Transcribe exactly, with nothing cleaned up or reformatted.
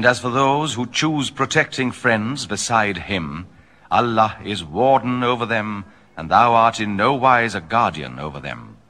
And as for those who choose protecting friends beside him, Allah is warden over them, and thou art in no wise a guardian over them.